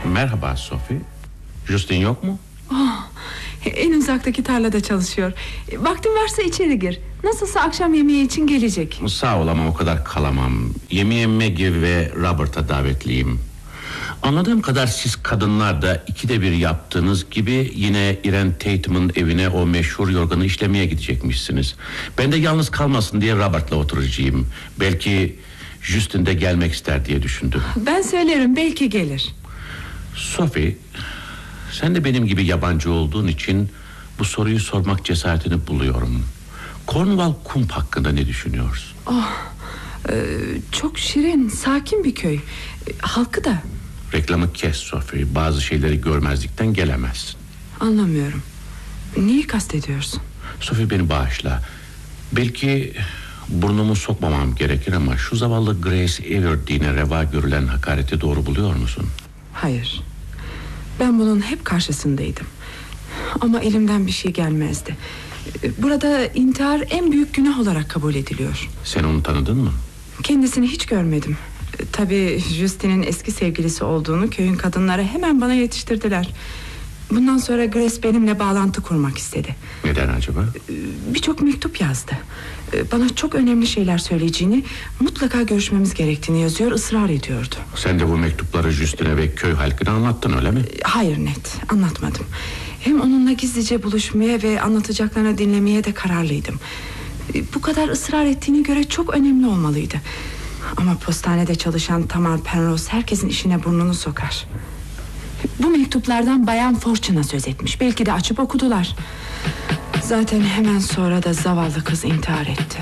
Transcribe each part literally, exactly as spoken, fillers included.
Merhaba Sophie. Justin yok mu? Oh, en uzaktaki tarlada çalışıyor. Vaktin varsa içeri gir. Nasılsa akşam yemeği için gelecek. Sağ ol ama o kadar kalamam. Yemeğe Maggie ve Robert'a davetliyim. Anladığım kadar siz kadınlar da ikide bir yaptığınız gibi yine Irene Tatum'un evine o meşhur yorganı işlemeye gidecekmişsiniz. Ben de yalnız kalmasın diye Robert'la oturacağım. Belki Justin de gelmek ister diye düşündüm. Ben söylerim, belki gelir. Sophie, sen de benim gibi yabancı olduğun için bu soruyu sormak cesaretini buluyorum. Cornwall Kump hakkında ne düşünüyorsun? Oh, e, çok şirin, sakin bir köy. E, halkı da. Reklamı kes Sophie. Bazı şeyleri görmezlikten gelemezsin. Anlamıyorum. Neyi kastediyorsun? Sophie, beni bağışla. Belki burnumu sokmamam gerekir ama şu zavallı Grace Everdene'e reva görülen hakareti doğru buluyor musun? Hayır. Ben bunun hep karşısındaydım. Ama elimden bir şey gelmezdi. Burada intihar en büyük günah olarak kabul ediliyor. Sen onu tanıdın mı? Kendisini hiç görmedim. Tabii Justin'in eski sevgilisi olduğunu köyün kadınları hemen bana yetiştirdiler. Bundan sonra Grace benimle bağlantı kurmak istedi. Neden acaba? Birçok mektup yazdı. Bana çok önemli şeyler söyleyeceğini, mutlaka görüşmemiz gerektiğini yazıyor, ısrar ediyordu. Sen de bu mektupları Justin'e ve köy halkına anlattın, öyle mi? Hayır, net anlatmadım. Hem onunla gizlice buluşmaya ve anlatacaklarını dinlemeye de kararlıydım. Bu kadar ısrar ettiğine göre çok önemli olmalıydı. Ama postanede çalışan Tamar Penrose herkesin işine burnunu sokar. Bu mektuplardan Bayan Fortune'a söz etmiş. Belki de açıp okudular. Zaten hemen sonra da zavallı kız intihar etti.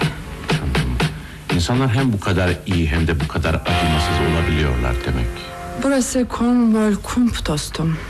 İnsanlar hem bu kadar iyi hem de bu kadar acımasız olabiliyorlar demek. Burası Cornwall Kump dostum.